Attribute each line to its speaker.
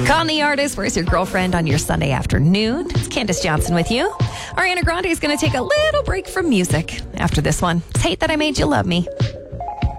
Speaker 1: Con the Artist, Where's Your Girlfriend on your Sunday afternoon. It's Candace Johnson with you. Ariana Grande is going to take a little break from music after this one. It's Hate That I Made You Love Me.